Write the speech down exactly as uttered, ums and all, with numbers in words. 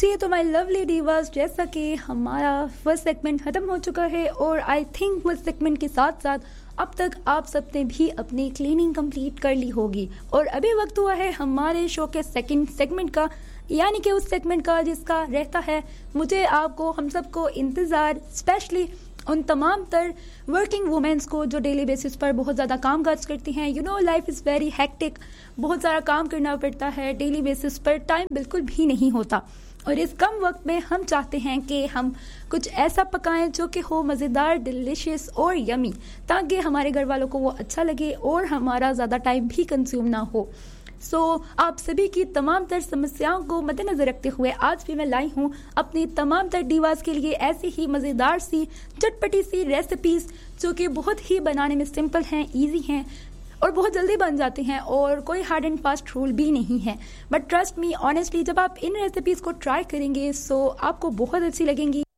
जी, तो my lovely Divas, जैसा कि हमारा फर्स्ट सेगमेंट खत्म हो चुका है और आई थिंक उस सेगमेंट के साथ साथ अब तक आप सबने भी अपनी क्लीनिंग कंप्लीट कर ली होगी और अभी वक्त हुआ है हमारे शो के सेकंड सेगमेंट का, यानी कि उस सेगमेंट का जिसका रहता है मुझे, आपको, हम सबको इंतज़ार, स्पेशली उन तमाम तर वर्किंग वुमेन्स को जो डेली बेसिस पर बहुत ज़्यादा काम काज करती हैं। You know, life is very hectic, बहुत सारा काम करना पड़ता है, डेली बेसिस पर टाइम बिल्कुल भी नहीं होता और इस कम वक्त में हम चाहते हैं कि हम कुछ ऐसा पकाएं जो कि हो मज़ेदार, डिलिशियस और यमी, ताकि हमारे घर वालों को वो अच्छा लगे और हमारा ज़्यादा टाइम भी कंज्यूम ना हो। सो so, आप सभी की तमाम तर समस्याओं को मद्देनजर रखते हुए आज भी मैं लाई हूँ अपनी तमाम तर डिवास के लिए ऐसी ही मज़ेदार सी चटपटी सी रेसिपीज़ जो कि बहुत ही बनाने में सिंपल हैं, इजी हैं और बहुत जल्दी बन जाते हैं और कोई हार्ड एंड फास्ट रूल भी नहीं है। बट ट्रस्ट मी, ऑनेस्टली, जब आप इन रेसिपीज़ को ट्राई करेंगे सो आपको बहुत अच्छी लगेंगी।